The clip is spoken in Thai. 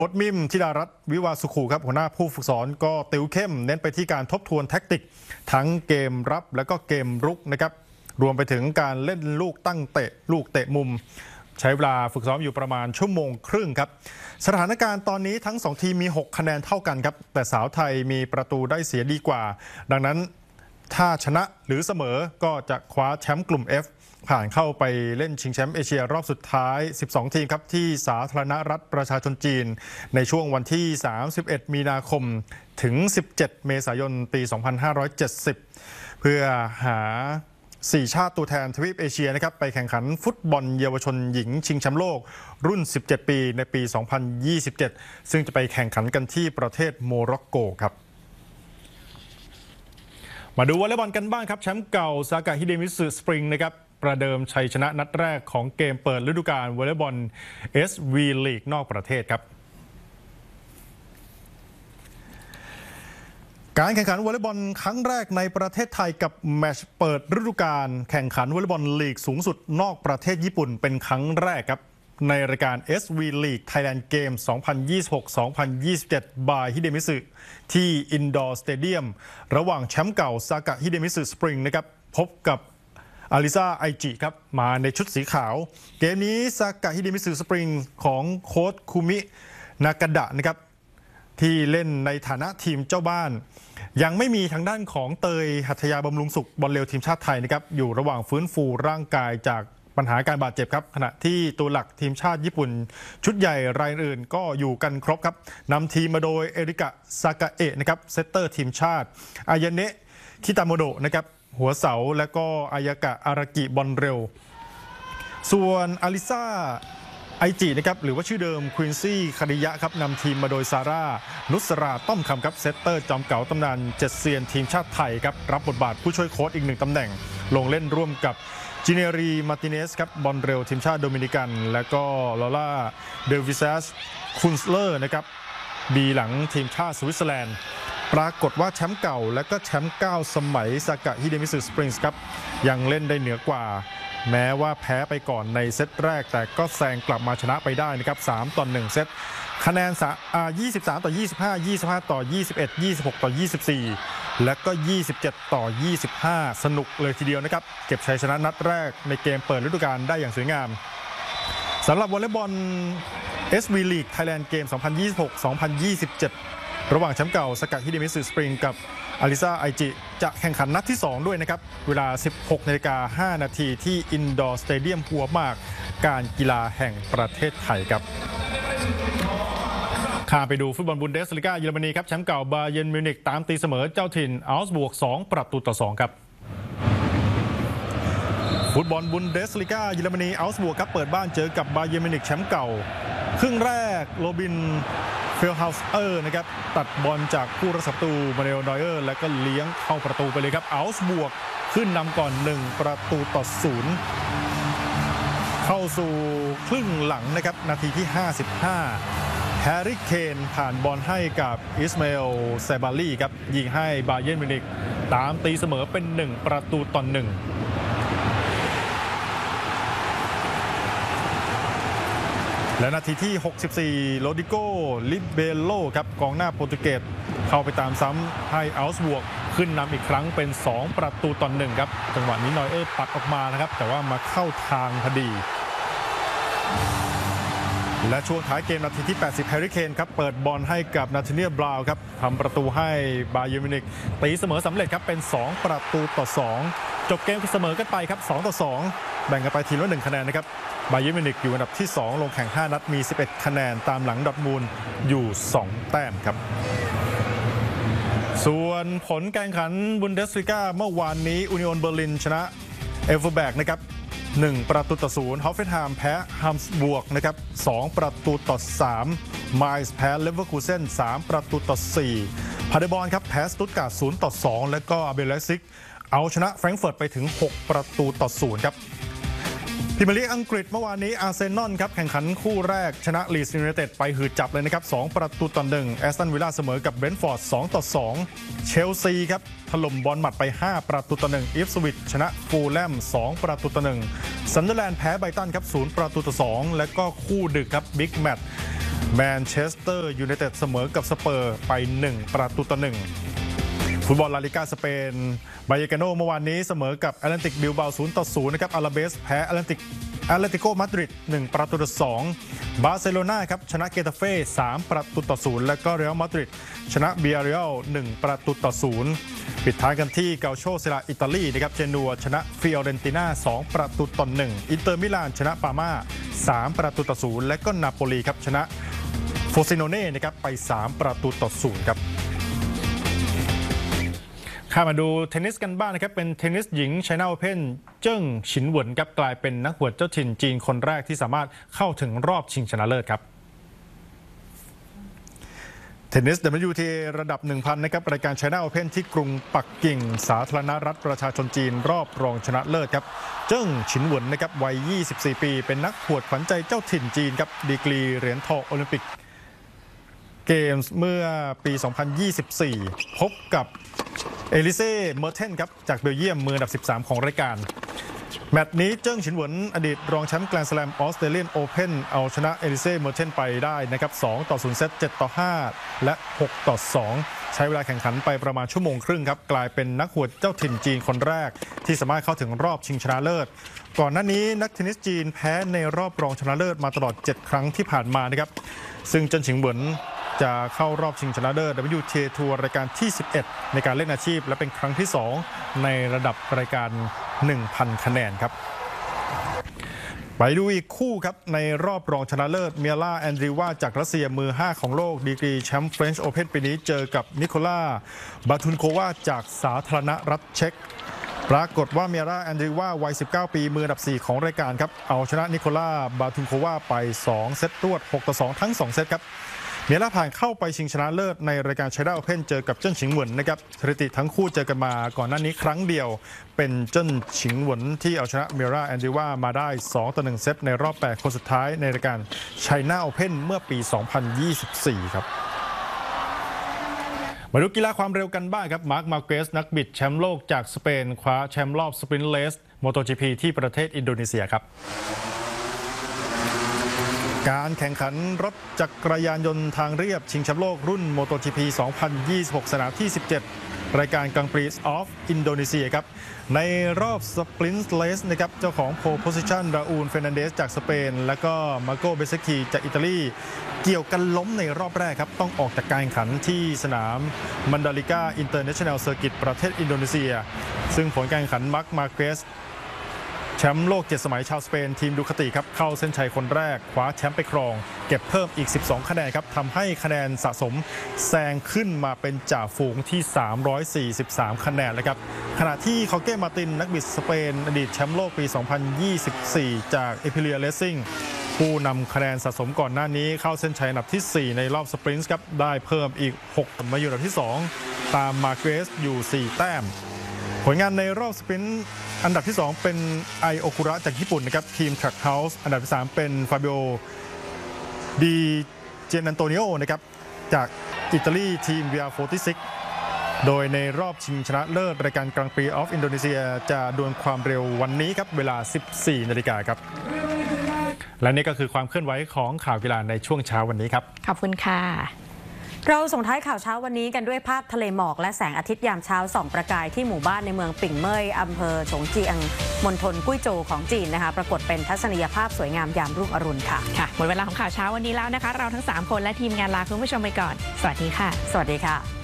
โค้ชมิมธิดารัตน์วิวาสุขูครับหัวหน้าผู้ฝึกสอนก็ติวเข้มเน้นไปที่การทบทวนแท็กติกทั้งเกมรับและก็เกมรุกนะครับรวมไปถึงการเล่นลูกตั้งเตะลูกเตะมุมใช้เวลาฝึกซ้อมอยู่ประมาณ1 ชั่วโมงครับสถานการณ์ตอนนี้ทั้ง2ทีมมี6คะแนนเท่ากันครับแต่สาวไทยมีประตูได้เสียดีกว่าดังนั้นถ้าชนะหรือเสมอก็จะคว้าแชมป์กลุ่ม Fผ่านเข้าไปเล่นชิงแชมป์เอเชียรอบสุดท้าย12 ทีมครับที่สาธารณรัฐประชาชนจีนในช่วงวันที่31 มีนาคมถึง17 เมษายนปี 2570 เพื่อหา4 ชาติตัวแทนทวีปเอเชียนะครับไปแข่งขันฟุตบอลเยาวชนหญิงชิงแชมป์โลกรุ่น17 ปีในปี 2027 ซึ่งจะไปแข่งขันกันที่ประเทศโมร็อกโกครับมาดูวอลเลย์บอลกันบ้างครับแชมป์เก่าซากะฮิเดมิสึสปริงนะครับประเดิมชัยชนะนัดแรกของเกมเปิดฤดูกาลวอลเลย์บอล SV ลีกนอกประเทศครับการแข่งขันวอลเลย์บอลครั้งแรกในประเทศไทยกับแมตช์เปิดฤดูกาลแข่งขันวอลเลย์บอลลีกสูงสุดนอกประเทศญี่ปุ่นเป็นครั้งแรกครับในรายการ SV League Thailand Games 2026-2027 by ฮิเดมิสึที่ Indoor Stadium ระหว่างแชมป์เก่าซากะฮิเดมิสึสปริงนะครับพบกับอาริซาไอจิครับมาในชุดสีขาวเกมนี้ซากะฮิเดมิสึสปริงของโค้ชคุมินากาดะนะครับที่เล่นในฐานะทีมเจ้าบ้านยังไม่มีทางด้านของเตยหัตถยาบำรุงสุขบอลเร็วทีมชาติไทยนะครับอยู่ระหว่างฟื้นฟูร่างกายจากปัญหาการบาดเจ็บครับขณะที่ตัวหลักทีมชาติญี่ปุ่นชุดใหญ่รายอื่นก็อยู่กันครบครับนำทีมมาโดยเอริกะซากะเอะนะครับเซตเตอร์ทีมชาติอายาเนะคิตาโมโดะนะครับหัวเสาและก็อายากะอารากิบอลเร็วส่วนอาริซาไอจินะครับหรือว่าชื่อเดิมควินซี่คาริยะครับนำทีมมาโดยซาร่านุสราต้อมคำครับเซตเตอร์จอมเก่าตำนาน7 เซียนทีมชาติไทยครับรับบทบาทผู้ช่วยโค้ชอีก1 ตำแหน่งลงเล่นร่วมกับจิเนรีมาติเนสครับบอลเร็วทีมชาติโดมินิกันและก็ลอร่าเดวิซัสคุนสเลอร์นะครับบีหลังทีมชาติสวิตเซอร์แลนด์ปรากฏว่าแชมป์เก่าและก็แชมป์9 สมัยซากะฮิเดมิสึสปริงส์ครับยังเล่นได้เหนือกว่าแม้ว่าแพ้ไปก่อนในเซตแรกแต่ก็แซงกลับมาชนะไปได้นะครับ3-1 เซตคะแนน23-25 25-21 26-24และก็27-25สนุกเลยทีเดียวนะครับเก็บชัยชนะนัดแรกในเกมเปิดฤดูกาลได้อย่างสวยงามสำหรับวอลเลย์บอล SV League Thailand Game 2026-2027 ระหว่างแชมป์เก่าซากะฮิเดมิสึสปริงกับอาริซาไอจิจะแข่งขันนัดที่2ด้วยนะครับเวลา 16:05 นาทีที่ Indoor Stadium หัวหมากการกีฬาแห่งประเทศไทยครับข้ามไปดูฟุตบอลบุนเดสลีกาเยอรมนีครับแชมป์เก่าบาเยิร์นมิวนิกตามตีเสมอเจ้าถิ่นอัลส์บวก2-2ครับฟุตบอลบุนเดสลีกาเยอรมนีอัลส์บวกครับเปิดบ้านเจอกับบาเยิร์นมิวนิกแชมป์เก่าครึ่งแรกโรบินเฟลเฮาส์นะครับตัดบอลจากผู้รักษาประตูมาเนลนอยเออร์แล้วก็เลี้ยงเข้าประตูไปเลยครับอัลส์บวกขึ้นนำก่อน1-0เข้าสู่ครึ่งหลังนะครับนาทีที่55แฮร์รี่เคนผ่านบอลให้กับอิสมาเอลเซบาลีครับยิงให้บาเยิร์นมิวนิกตามตีเสมอเป็น1-1และนาทีที่64โรดิโกลิเบโลครับกองหน้าโปรตุเกสเข้าไปตามซ้ำให้อัลส์บวกขึ้นนำอีกครั้งเป็น2-1ครับจังหวะนี้นอยเออร์ปัดออกมานะครับแต่ว่ามาเข้าทางพอดีและช่วงท้ายเกมนาทีที่80แฮร์รี่เคนครับเปิดบอลให้กับนาธาเนียลบราวน์ครับทำประตูให้บาเยิร์นมิวนิกตีเสมอสำเร็จครับเป็น2-2จบเกมเสมอกันไปครับ2-2แบ่งกันไปทีละ1 คะแนนนะครับบาเยิร์นมิวนิกอยู่อันดับที่2ลงแข่ง5 นัดมี11 คะแนนตามหลังดอร์ทมุนด์อยู่2 แต้มครับส่วนผลการแข่งขันบุนเดสลีกาเมื่อวานนี้อูนิโอนเบอร์ลินชนะเอลเวอร์แบกนะครับ1-0ฮอฟเฟนไฮม์แพ้ฮัมส์บวกนะครับ2-3ไมล์แพ้เลเวอร์คูเซ่น3-4พาเดบอลครับแพ้สตุตการ์ด0-2แล้วก็อาเบลเลซิกเอาชนะแฟรงก์เฟิร์ตไปถึง6-0ครับพรีเมียร์ลีกอังกฤษเมื่อวานนี้อาร์เซนอลครับแข่งขันคู่แรกชนะลีดส์ยูไนเต็ดไปหืดจับเลยนะครับ2-1แอสตันวิลล่าเสมอกับเบรนท์ฟอร์ด2-2เชลซีครับถล่มบอลหมัดไป5-1อิฟสวิชชนะฟูลแลม2-1ซันเดอร์แลนด์แพ้ไบรตันครับ0-2และก็คู่ดึกครับบิ๊กแมตช์แมนเชสเตอร์ยูไนเต็ดเสมอกับสเปอร์ไป1-1ฟุตบอลลาลิกาสเปนบายาเกโนเมื่อวานนี้เสมอกับแอตเลติกบิลบา0-0นะครับอาราเบสแพ้แอตเลติโกมาดริด1-2บาร์เซโลนาครับชนะเกตาเฟ่3-0แล้วก็เรอัลมาดริดชนะเบียเรียล1-0ปิดท้ายกันที่เกาโชเซราอิตาลีนะครับเจนัวชนะฟิออเรนติน่า2-1อินเตอร์มิลานชนะปาม่า3-0และก็นาโปลีครับชนะโฟซิโนเน่นะครับไป3-0ครับข้ามาดูเทนนิสกันบ้างนะครับเป็นเทนนิสหญิงไชน่าโอเพ่นเจิ้งฉินเหวินครับกลายเป็นนักหวดเจ้าถิ่นจีนคนแรกที่สามารถเข้าถึงรอบชิงชนะเลิศครับเทนนิส WTA ระดับ 1,000 นะครับรายการไชน่าโอเพ่นที่กรุงปักกิ่งสาธารณรัฐประชาชนจีนรอบรองชนะเลิศครับเจิ้งฉินเหวินนะครับวัย 24 ปีเป็นนักหวดขวัญใจเจ้าถิ่นจีนครับดีกรีเหรียญทองโอลิมปิกเกมส์เมื่อปี 2024 พบกับเอลิเซ่เมอร์เทนครับจากเบลเยียมมืออันดับ 13 ของรายการแมตช์นี้เจิ้งฉินเหวินอดีตรองแชมป์แกรนด์สแลมออสเตรเลียนโอเพ่นเอาชนะเอลิเซ่เมอร์เทนไปได้นะครับ2-0 เซต 7-5 และ 6-2 ใช้เวลาแข่งขันไปประมาณชั่วโมงครึ่งครับกลายเป็นนักหวดเจ้าถิ่นจีนคนแรกที่สามารถเข้าถึงรอบชิงชนะเลิศก่อนหน้านี้นักเทนนิสจีนแพ้ในรอบรองชนะเลิศมาตลอด7ครั้งที่ผ่านมานะครับซึ่งเจิ้งฉินเหวินจะเข้ารอบชิงชนะเลิศ WTA ทัวร์รายการที่ 11 ในการเล่นอาชีพและเป็นครั้งที่ 2 ในระดับรายการ 1,000 คะแนนครับไปดูอีกคู่ครับในรอบรองชนะเลิศเมียล่าแอนดรีวาจากรัสเซียมือ 5 ของโลกดีกรีแชมป์เฟรนช์โอเพ่นปีนี้เจอกับนิโคล่าบาทุนโควาจากสาธารณรัฐเช็กปรากฏว่าเมียล่าแอนดรีวาวัย 19 ปีมืออันดับ 4 ของรายการครับเอาชนะนิโคล่าบาทุนโควาไป 2 เซตรวด 6-2 ทั้ง 2 เซตครับเมียล่าผ่านเข้าไปชิงชนะเลิศในรายการไชน่าโอเพ่นเจอกับเจิ้นฉิงเหวินนะครับสถิติทั้งคู่เจอกันมาก่อนหน้านี้ครั้งเดียวเป็นเจิ้นฉิงเหวินที่เอาชนะเมียล่าแอนดรีวามาได้ 2-1 เซตในรอบ 8 คนสุดท้ายในรายการไชน่าโอเพ่นเมื่อปี 2024 ครับมาดูกีฬาความเร็วกันบ้างครับมาร์ค มาร์เกสนักบิดแชมป์โลกจากสเปนคว้าแชมป์รอบสปรินต์เรสโมโต GP ที่ประเทศอินโดนีเซียครับการแข่งขันรถจักรยานยนต์ทางเรียบชิงแชมป์โลกรุ่น MotoGP 2026 สนามที่ 17 รายการกังปรีออฟอินโดนีเซียครับในรอบสปรินต์เรสนะครับเจ้าของโพลโพซิชันราอูลเฟร์นันเดสจากสเปนและก็มาโกเบเซคีจากอิตาลีเกี่ยวกันล้มในรอบแรกครับต้องออกจากการแข่งขันที่สนามมันดาลิกาอินเตอร์เนชั่นแนลเซอร์กิตประเทศอินโดนีเซียซึ่งผลการแข่งขันมาร์ค มาร์เกสแชมป์โลก7 สมัยชาวสเปนทีมดูคาติครับเข้าเส้นชัยคนแรกคว้าแชมป์ไปครองเก็บเพิ่มอีก12คะแนนครับทำให้คะแนนสะสมแซงขึ้นมาเป็นจ่าฝูงที่343คะแนนแล้วครับขณะที่คอเก้มาตินนักบิดสเปนอดีตแชมป์โลกปี 2024 จากเอพิเลียเลสซิ่งผู้นำคะแนนสะสมก่อนหน้านี้เข้าเส้นชัยอันดับที่ 4 ในรอบสปรินต์ครับได้เพิ่มอีก6มาอยู่อันดับที่ 2 ตามมาเกรสอยู่4แต้มผลงานในรอบสปรินต์อันดับที่ 2 เป็นไอโอคุระจากญี่ปุ่นนะครับทีม Track House อันดับที่ 3 เป็นฟาบิโอดีเจนอันโตนิโอนะครับจากอิตาลีทีม VR46 โดยในรอบชิงชนะเลิศรายการกลางปีออฟอินโดนีเซียจะดวลความเร็ววันนี้ครับเวลา 14 นาฬิกาครับและนี่ก็คือความเคลื่อนไหวของข่าวกีฬาในช่วงเช้าวันนี้ครับขอบคุณค่ะเราส่งท้ายข่าวเช้าวันนี้กันด้วยภาพทะเลหมอกและแสงอาทิตย์ยามเช้าส่องประกายที่หมู่บ้านในเมืองปิ่งเม่ยอำเภอฉงเจียงมณฑลกุ้ยโจวของจีนนะคะปรากฏเป็นทัศนียภาพสวยงามยามรุ่งอรุณค่ะหมดเวลาของข่าวเช้าวันนี้แล้วนะคะเราทั้ง3คนและทีมงานลาคุณผู้ชมไปก่อนสวัสดีค่ะสวัสดีค่ะ